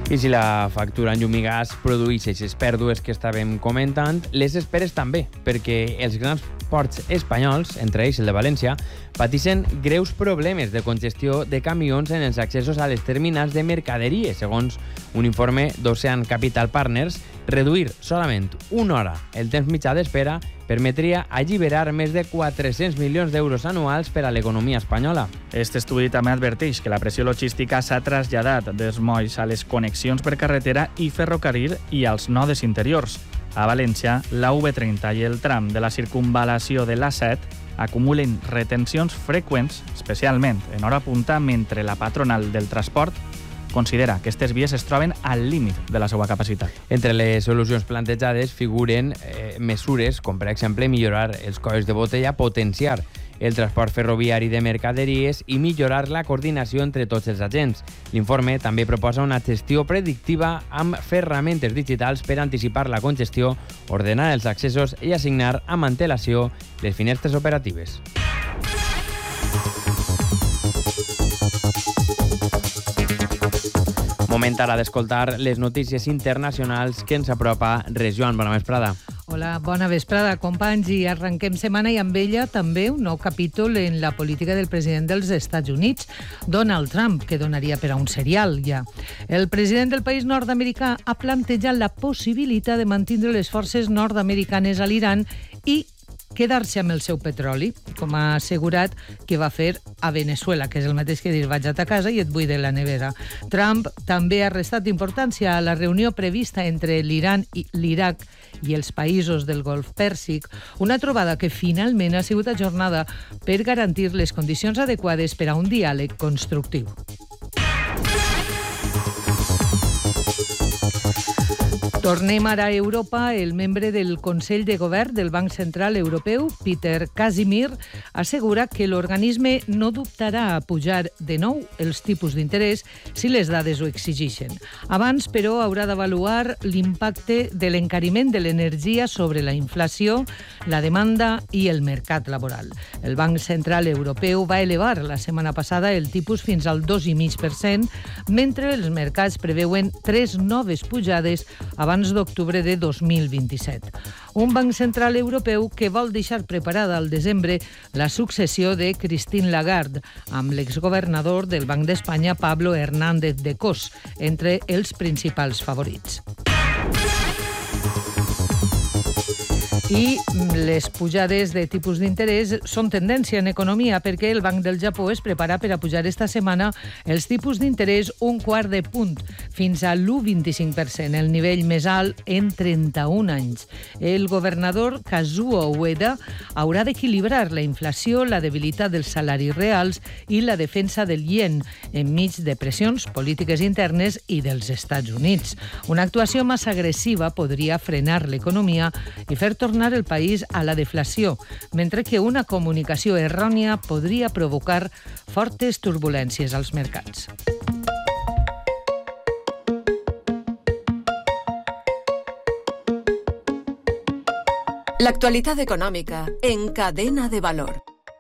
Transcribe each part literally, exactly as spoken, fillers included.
I si la factura en llum i gas produeix aquestes pèrdues que estàvem comentant, les esperes també, perquè els grans ports espanyols, entre ells el de València, pateixen greus problemes de congestió de camions en els accessos a les terminals de mercaderies. Segons un informe d'Ocean Capital Partners, reduir solament una hora el temps mitjà d'espera permetria alliberar més de quatre-cents milions d'euros anuals per a l'economia espanyola. Este estudi també adverteix que la pressió logística s'ha traslladat dels molls a les connexions per carretera i ferrocarril i als nodes interiors. A València, la U B trenta i el tram de la circunvalació de l'A set acumulen retencions freqüents, especialment en hora punta, mentre la patronal del transport considera que aquestes vies es troben al límit de la seva capacitat. Entre les solucions plantejades figuren eh, mesures com, per exemple, millorar els colls de botella, potenciar el transport ferroviari de mercaderies i millorar la coordinació entre tots els agents. L'informe també proposa una gestió predictiva amb ferramentes digitals per anticipar la congestió, ordenar els accessos i assignar amb antelació les finestres operatives. Moment ara d'escoltar les notícies internacionals que ens apropa Res. Joan, bona vesprada. Hola, bona vesprada, companys, i arrenquem setmana i amb ella també un nou capítol en la política del president dels Estats Units, Donald Trump, que donaria per a un serial ja. El president del país nord-americà ha plantejat la possibilitat de mantenir les forces nord-americanes a l'Iran i quedar-se amb el seu petroli, com ha assegurat que va fer a Venezuela, que és el mateix que dir vaig a ta casa i et buide la nevera. Trump també ha restat importància a la reunió prevista entre l'Iran i l'Iraq i els països del Golf Pèrsic, una trobada que finalment ha sigut ajornada per garantir les condicions adequades per a un diàleg constructiu. Tornem ara a Europa. El membre del Consell de Govern del Banc Central Europeu, Peter Casimir, assegura que l'organisme no dubtarà a pujar de nou els tipus d'interès si les dades ho exigeixen. Abans, però, haurà d'avaluar l'impacte de l'encariment de l'energia sobre la inflació, la demanda i el mercat laboral. El Banc Central Europeu va elevar la setmana passada el tipus fins al dos coma cinc per cent, mentre els mercats preveuen tres noves pujades abans d'octubre de dos mil vint-i-set. Un Banc Central Europeu que vol deixar preparada al desembre la successió de Christine Lagarde amb l'exgovernador del Banc d'Espanya, Pablo Hernández de Cos, entre els principals favorits. I les pujades de tipus d'interès són tendència en economia perquè el Banc del Japó es prepara per a pujar esta setmana els tipus d'interès un quart de punt, fins a l'u coma vint-i-cinc per cent, el nivell més alt en trenta-un anys. El governador Kazuo Ueda haurà d'equilibrar la inflació, la debilitat dels salaris reals i la defensa del yen enmig de pressions polítiques internes i dels Estats Units. Una actuació massa agressiva podria frenar l'economia i fer tornar el país a la deflació, mentre que una comunicació errònia podria provocar fortes turbulències als mercats. L'actualitat econòmica en Cadena de Valor.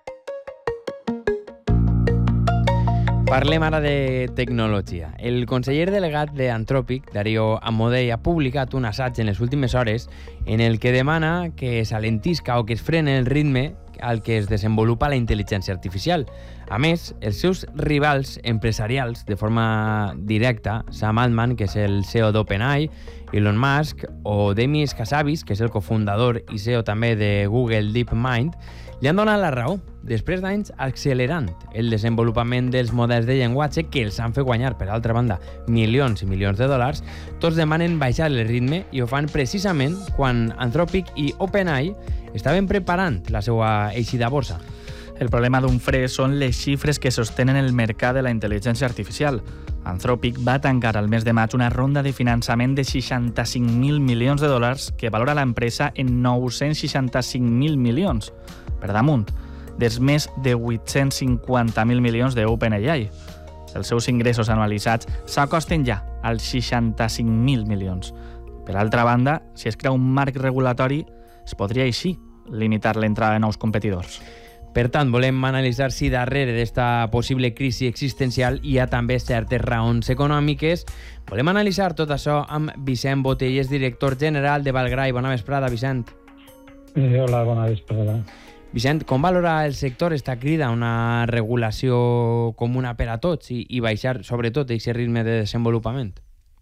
Parlem ara de tecnologia. El conseller delegat d'Anthropic, Dario Amodei, ha publicat un assaig en les últimes hores en el que demana que s'alentisca o que es frene el ritme al que es desenvolupa la intel·ligència artificial. A més, els seus rivals empresarials, de forma directa, Sam Altman, que és el C E O d'OpenAI, Elon Musk, o Demis Hassabis, que és el cofundador i C E O també de Google DeepMind, li han donat la raó, després d'anys accelerant el desenvolupament dels models de llenguatge que els han fet guanyar, per altra banda, milions i milions de dòlars. Tots demanen baixar el ritme i ho fan precisament quan Anthropic i OpenAI estaven preparant la seva eixida a borsa. El problema d'un fre són les xifres que sostenen el mercat de la intel·ligència artificial. Anthropic va tancar al mes de maig una ronda de finançament de seixanta-cinc mil milions de dòlars que valora l'empresa en nou-cents seixanta-cinc mil milions, per damunt dels més de vuit-cents cinquanta mil milions d'OpenAI. Els seus ingressos anualitzats s'acosten ja als seixanta-cinc mil milions. Per altra banda, si es crea un marc regulatori, es podria així limitar l'entrada de nous competidors. Per tant, volem analitzar si darrere d'esta possible crisi existencial hi ha també certes raons econòmiques. Volem analitzar tot això amb Vicent Botelles, director general de Valgrai. Bona vesprada, Vicent. Eh, hola, bona vesprada. Vicent, com valora el sector esta crida a una regulació comuna per a tots i, i baixar, sobretot, aquest ritme de desenvolupament?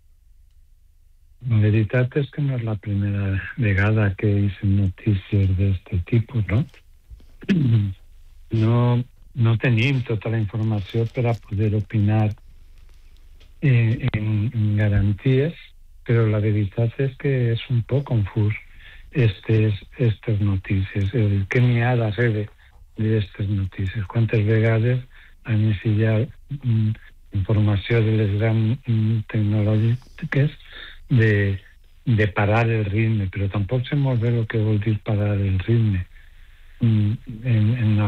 La veritat és que no és la primera vegada que hi ha notícies d'aquest tipus, no? No, no tenim tota la informació per a poder opinar en, en, en garanties, però la veritat és que és un poc confús estes, estes notícies, el que n'hi ha darrere d'aquestes notícies. Quantes vegades han ensenyat mm, informació de les grans mm, tecnològiques de, de parar el ritme, però tampoc sé molt bé el que vol dir parar el ritme. En, en